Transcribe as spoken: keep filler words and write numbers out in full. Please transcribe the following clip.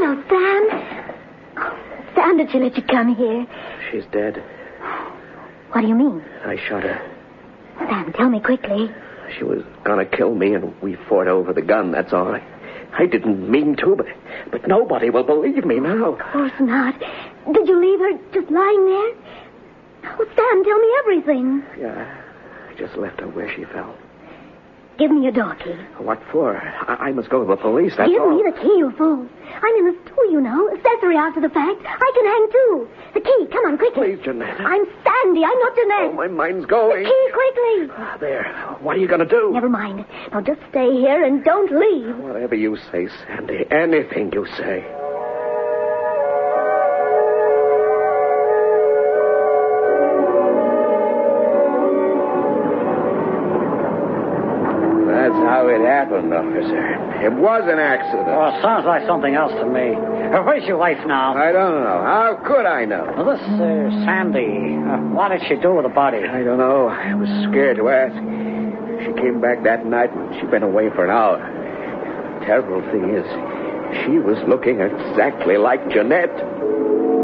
Well, Sam. Oh, Sam, did she let you come here? She's dead. What do you mean? I shot her. Sam, tell me quickly. She was gonna kill me, and we fought over the gun, that's all. I, I didn't mean to, but, but nobody will believe me now. Of course not. Did you leave her just lying there? Oh, Sam, tell me everything. Yeah, I just left her where she fell. Give me your door key. What for? I, I must go to the police, that's Give all. me the key, you fool. I'm in the store, you know. Accessory after the fact. I can hang, too. The key, come on, quickly. Please, Jeanette. I'm Sandy, I'm not Jeanette. Oh, my mind's going. The key, quickly. Ah, there. What are you going to do? Never mind. Now, just stay here and don't leave. Whatever you say, Sandy. Anything you say. That's how it happened, officer. It was an accident. Oh, sounds like something else to me. Uh, where's your wife now? I don't know. How could I know? Well, this uh, Sandy, uh, what did she do with the body? I don't know. I was scared to ask. She came back that night, and she'd been away for an hour. The terrible thing is, she was looking exactly like Jeanette.